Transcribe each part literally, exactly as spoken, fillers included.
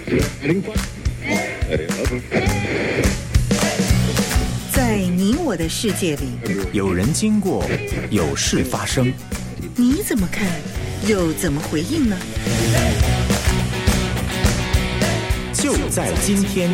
在你我的世界里， 有人经过，有事发生， 你怎么看，又怎么回应呢？ 就在今天。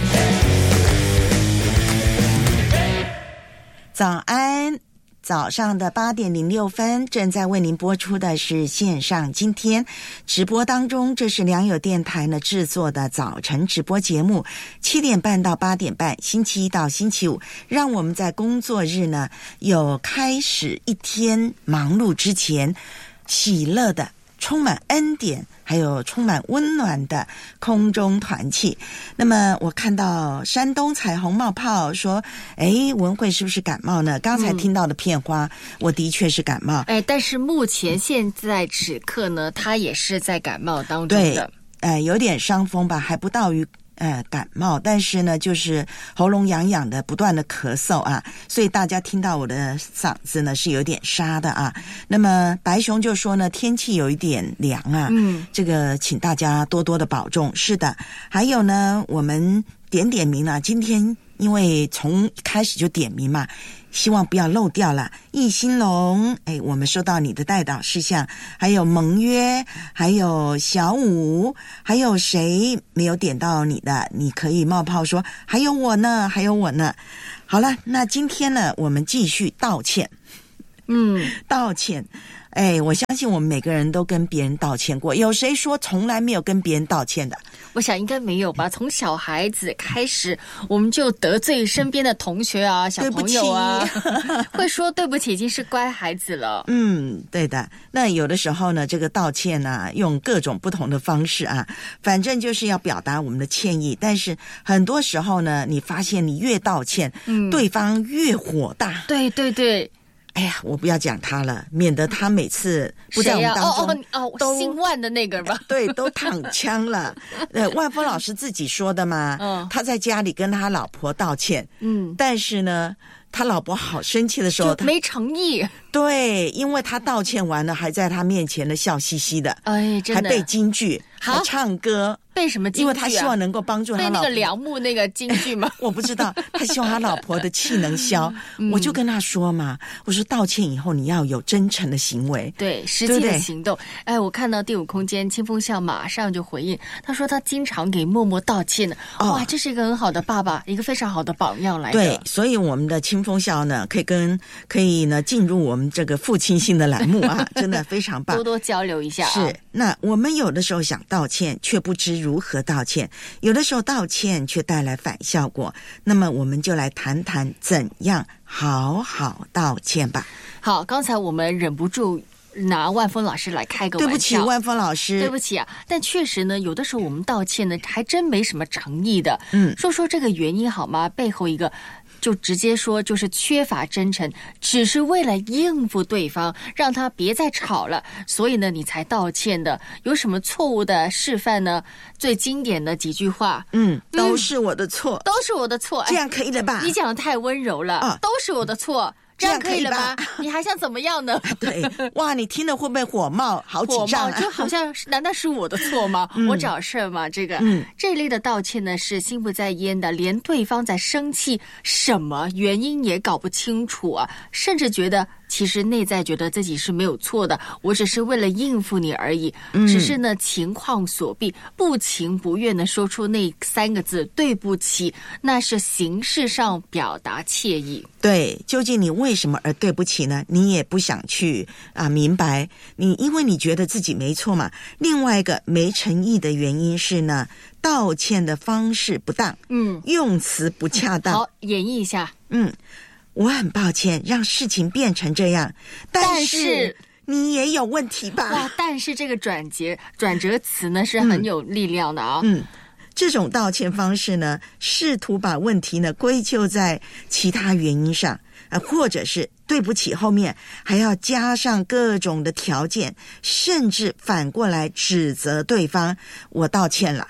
早安，早上的八点零六分，正在为您播出的是线上今天直播当中，这是良友电台呢制作的早晨直播节目，七点半到八点半，星期一到星期五，让我们在工作日呢有开始一天忙碌之前，喜乐的充满恩典还有充满温暖的空中团契。那么我看到山东彩虹冒泡说，诶，文慧是不是感冒呢？刚才听到的片花、嗯、我的确是感冒， 哎，但是目前现在此刻呢，他也是在感冒当中的， 对，呃，有点伤风吧，还不到于呃，感冒，但是呢，就是喉咙痒痒的，不断的咳嗽啊，所以大家听到我的嗓子呢是有点沙的啊。那么白熊就说呢，天气有一点凉啊，嗯，这个请大家多多的保重。是的，还有呢，我们点点名啊，今天因为从一开始就点名嘛。希望不要漏掉了。易兴隆，哎，我们收到你的代祷事项，还有盟约，还有小五，还有谁没有点到你的？你可以冒泡说，还有我呢，还有我呢。好了，那今天呢，我们继续道歉。嗯，道歉。哎，我相信我们每个人都跟别人道歉过，有谁说从来没有跟别人道歉的？ 我想应该没有吧。从小孩子开始，我们就得罪身边的同学啊、小朋友啊，会说对不起，已经是乖孩子了。 嗯，对的。那有的时候呢，这个道歉啊，用各种不同的方式啊，反正就是要表达我们的歉意。但是很多时候呢，你发现你越道歉，嗯，对方越火大。 对对对。 哎呀，我不要讲他了，免得他每次不在我们当中、 啊、哦哦哦，姓万的那个吧？ 对，都躺枪了。呃，万峰老师自己说的嘛，嗯，他在家里跟他老婆道歉，嗯，但是呢，他老婆好生气的时候， 就没诚意。 对，因为他道歉完了，还在他面前的笑嘻嘻的， 哎，真的， 还背京剧，还唱歌。 背什么京剧啊？ 因为他希望能够帮助他老婆。 背那个梁木那个京剧吗？ 我不知道，他希望他老婆的气能消、嗯。我就跟他说嘛，我说道歉以后你要有真诚的行为， 对，实际的行动。对对，哎，我看到第五空间清风笑马上就回应，他说他经常给默默道歉的。哦、哇，这是一个很好的爸爸，一个非常好的榜样来的。 对，所以我们的清风笑呢，可以跟可以呢进入我们这个父亲性的栏目啊，真的非常棒， 多多交流一下、啊。 是，那我们有的时候想道歉，却不知如何道歉。有的时候道歉却带来反效果，那么我们就来谈谈怎样好好道歉吧。 好，刚才我们忍不住拿万峰老师来开个玩笑， 对不起万峰老师， 对不起啊。但确实呢，有的时候我们道歉呢还真没什么诚意的。嗯，说说这个原因好吗？背后一个就直接说就是缺乏真诚，只是为了应付对方，让他别再吵了，所以呢你才道歉的。有什么错误的示范呢？最经典的几句话， 嗯，都是我的错、嗯、 都是我的错， 这样可以了吧？ 你讲得太温柔了、哦、都是我的错，这样可以了吧？你还想怎么样呢？ 对，哇，你听了会不会火冒好几丈、啊？ 就好像难道是我的错吗？嗯、我找事吗？这个、嗯，这类的道歉呢是心不在焉的，连对方在生气什么原因也搞不清楚啊，甚至觉得其实内在觉得自己是没有错的，我只是为了应付你而已。嗯、只是呢情况所逼，不情不愿的说出那三个字对不起，那是形式上表达歉意。 对，究竟你为什么而对不起呢？你也不想去啊明白，你因为你觉得自己没错嘛。另外一个没诚意的原因是呢，道歉的方式不当，嗯，用词不恰当。 好，演绎一下。 嗯，我很抱歉让事情变成这样，但是你也有问题吧？ 哇，但是这个转折转折词呢是很有力量的啊。 嗯。嗯，这种道歉方式呢，试图把问题呢归咎在其他原因上，呃，或者是对不起后面还要加上各种的条件，甚至反过来指责对方，我道歉了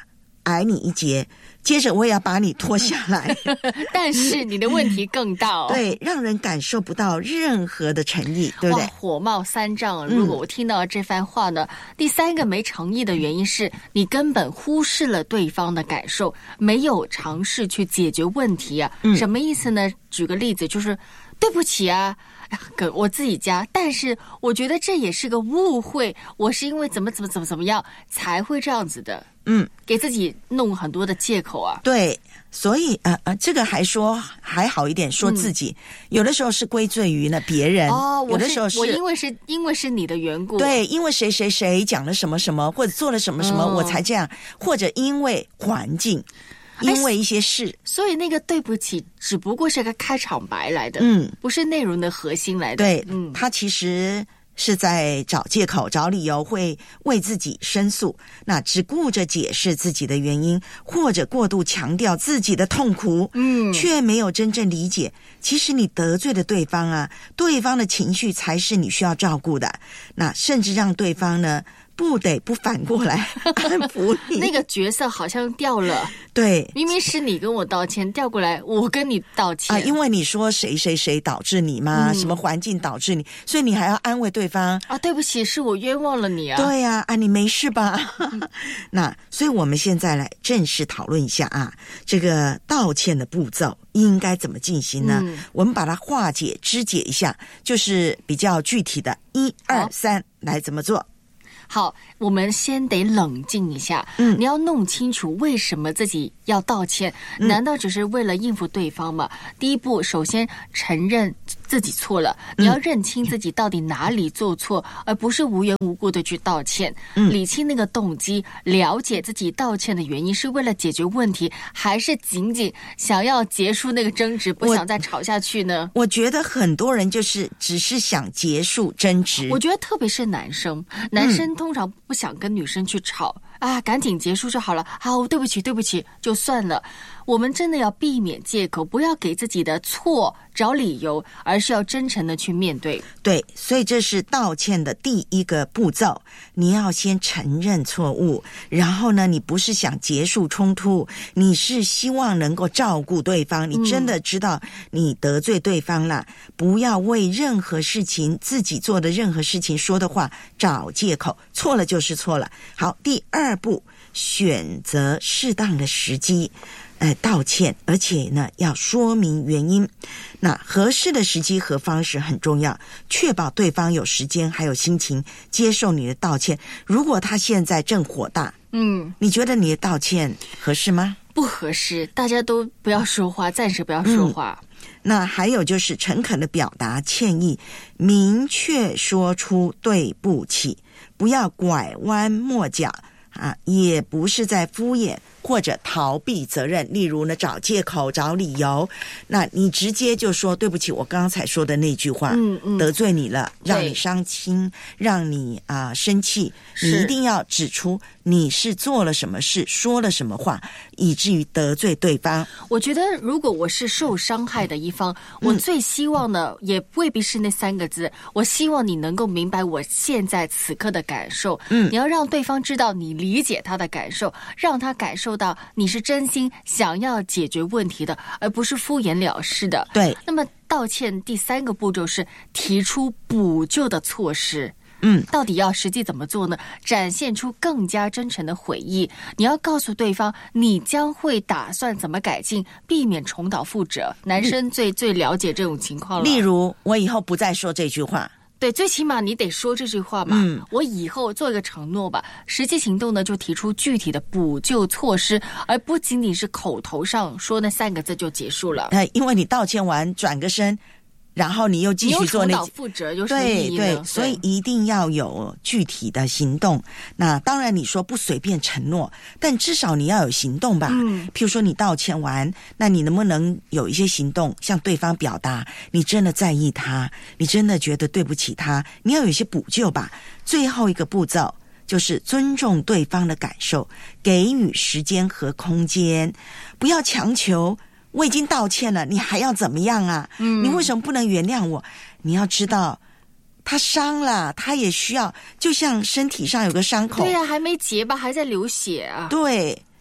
矮你一截，接着我也要把你拖下来但是你的问题更大哦。 对，让人感受不到任何的诚意，对不对？ 火冒三丈。如果我听到这番话呢、嗯、第三个没诚意的原因是你根本忽视了对方的感受，没有尝试去解决问题啊、嗯、什么意思呢？举个例子，就是对不起啊，跟我自己家，但是我觉得这也是个误会，我是因为怎么怎么怎么怎么样才会这样子的。嗯，给自己弄很多的借口啊。 对，所以呃呃，这个还说还好一点，说自己、嗯、有的时候是归罪于呢别人。 哦， 有的时候是我因为是因为是你的缘故。 对，因为谁谁谁讲了什么什么，或者做了什么什么、哦、我才这样，或者因为环境。因为一些事， 所以那个对不起只不过是个开场白来的，嗯，不是内容的核心来的。 对，嗯，他其实是在找借口、找理由，会为自己申诉，那只顾着解释自己的原因，或者过度强调自己的痛苦，嗯，却没有真正理解，其实你得罪了对方啊，对方的情绪才是你需要照顾的，那甚至让对方呢。不得不反过来安抚你， 那个角色好像掉了。 对， 明明是你跟我道歉，调过来我跟你道歉啊，因为你说谁谁谁导致你嘛、嗯，什么环境导致你，所以你还要安慰对方啊，对不起，是我冤枉了你啊。 对呀、啊，啊，你没事吧？那所以我们现在来正式讨论一下啊，这个道歉的步骤应该怎么进行呢？嗯、我们把它化解、肢解一下，就是比较具体的，一二三，来怎么做？ 好，我们先得冷静一下。嗯，你要弄清楚为什么自己要道歉，嗯、难道只是为了应付对方吗？第一步，首先承认自己错了，你要认清自己到底哪里做错，嗯、而不是无缘无故的去道歉。嗯，理清那个动机，了解自己道歉的原因是为了解决问题，还是仅仅想要结束那个争执，不想再吵下去呢？ 我, 我觉得很多人就是只是想结束争执。 我觉得特别是男生，男生、嗯。通常不想跟女生去吵啊，赶紧结束就好了。好，对不起，对不起，就算了。我们真的要避免借口，不要给自己的错找理由，而是要真诚的去面对。 对，所以这是道歉的第一个步骤，你要先承认错误，然后呢，你不是想结束冲突，你是希望能够照顾对方，你真的知道你得罪对方了，嗯、不要为任何事情自己做的任何事情说的话找借口，错了就是错了。好，第二步，选择适当的时机呃，道歉，而且呢，要说明原因。那合适的时机和方式很重要，确保对方有时间还有心情接受你的道歉。如果他现在正火大，嗯，你觉得你的道歉合适吗？ 不合适，大家都不要说话，暂时不要说话。 嗯、那还有就是诚恳的表达歉意，明确说出对不起，不要拐弯抹角啊，也不是在敷衍或者逃避责任，例如呢找借口找理由，那你直接就说对不起，我刚才说的那句话、嗯嗯、得罪你了，让你伤心，让你啊、呃、生气，你一定要指出你是做了什么事，说了什么话，以至于得罪对方。 我觉得如果我是受伤害的一方，我最希望的、嗯、也未必是那三个字，我希望你能够明白我现在此刻的感受，嗯，你要让对方知道你理解他的感受，让他感受到你是真心想要解决问题的，而不是敷衍了事的。 对。 那么道歉第三个步骤是提出补救的措施。 嗯， 到底要实际怎么做呢？展现出更加真诚的悔意，你要告诉对方你将会打算怎么改进，避免重蹈覆辙。男生最最了解这种情况了。 例如，我以后不再说这句话。 对，最起码你得说这句话嘛。嗯，我以后做一个承诺吧，实际行动呢就提出具体的补救措施，而不仅仅是口头上说那三个字就结束了。 呃，因为你道歉完转个身，然后你又继续做那， 你又重蹈覆辙，有什么意义呢？ 对对，所以一定要有具体的行动。那当然，你说不随便承诺，但至少你要有行动吧。嗯，譬如说你道歉完，那你能不能有一些行动，向对方表达你真的在意他，你真的觉得对不起他，你要有一些补救吧。最后一个步骤就是尊重对方的感受，给予时间和空间，不要强求。我已经道歉了，你还要怎么样啊？嗯，你为什么不能原谅我？你要知道，他伤了，他也需要，就像身体上有个伤口， 对啊，还没结吧，还在流血啊。 对，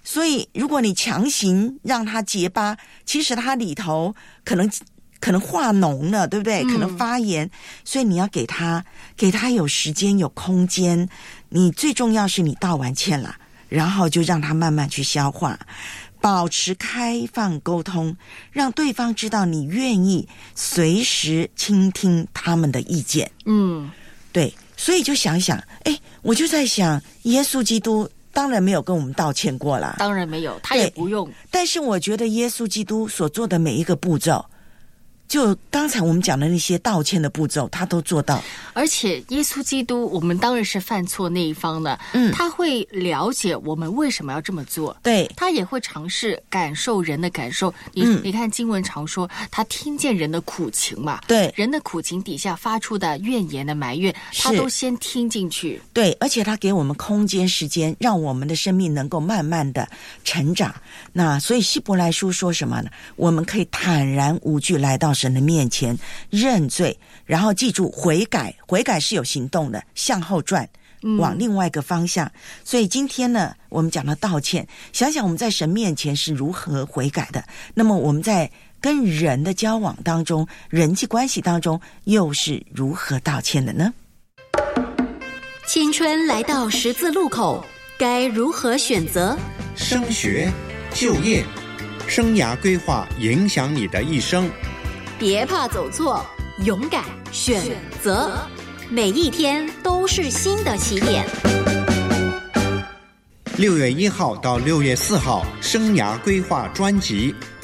所以如果你强行让它结疤，其实它里头可能可能化脓了，对不对？可能发炎，嗯、所以你要给它给它有时间有空间。你最重要是你道完歉了，然后就让它慢慢去消化。保持开放沟通，让对方知道你愿意随时倾听他们的意见。嗯，对，所以就想想，哎，我就在想，耶稣基督当然没有跟我们道歉过啦， 当然没有，他也不用。 但是我觉得耶稣基督所做的每一个步骤，就刚才我们讲的那些道歉的步骤，他都做到。 而且耶稣基督，我们当然是犯错那一方的，嗯，他会了解我们为什么要这么做， 对， 他也会尝试感受人的感受。你、嗯、你看经文常说，他听见人的苦情嘛， 对， 人的苦情底下发出的怨言的埋怨，他都先听进去， 对，而且他给我们空间时间，让我们的生命能够慢慢的成长。那所以希伯来书说什么呢？我们可以坦然无惧来到神的面前认罪，然后记住悔改，悔改是有行动的，向后转，往另外一个方向、嗯、所以今天呢，我们讲到道歉，想想我们在神面前是如何悔改的，那么我们在跟人的交往当中，人际关系当中又是如何道歉的呢？ 青春来到十字路口，该如何选择？ 升学、就业、生涯规划影响你的一生。 别怕走错，勇敢选择，每一天都是新的起点。 六月一号到六月四号，生涯规划专辑